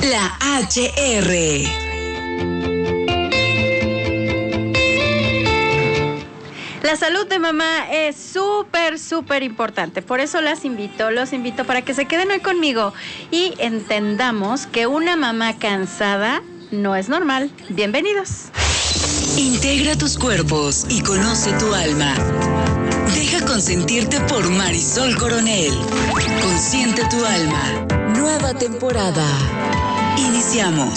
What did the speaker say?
La HR. La salud de mamá es súper importante. Por eso los invito para que se queden hoy conmigo y entendamos que una mamá cansada no es normal. Bienvenidos. Integra tus cuerpos y conoce tu alma. Deja consentirte por Marisol Coronel. Consiente tu alma. Nueva temporada. Iniciamos.